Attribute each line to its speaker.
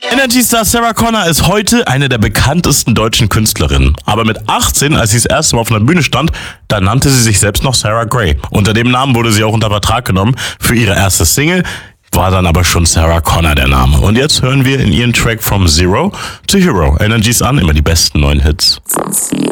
Speaker 1: Energy-Star Sarah Connor ist heute eine der bekanntesten deutschen Künstlerinnen. Aber mit 18, als sie das erste Mal auf einer Bühne stand, da nannte sie sich selbst noch Sarah Gray. Unter dem Namen wurde sie auch unter Vertrag genommen. Für ihre erste Single war dann aber schon Sarah Connor der Name. Und jetzt hören wir in ihren Track From Zero to Hero. Energies an, immer die besten neuen Hits.